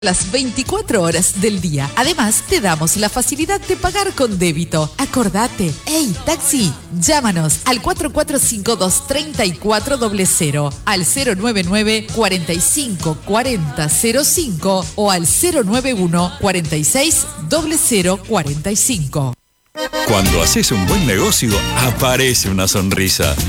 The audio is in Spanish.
las 24 horas del día. Además, te damos la facilidad de pagar con débito. Acordate. ¡Hey, taxi! Llámanos al 4452-3400, al 099 45 40 05 o al 091 46 0045. Cuando haces un buen negocio, aparece una sonrisa.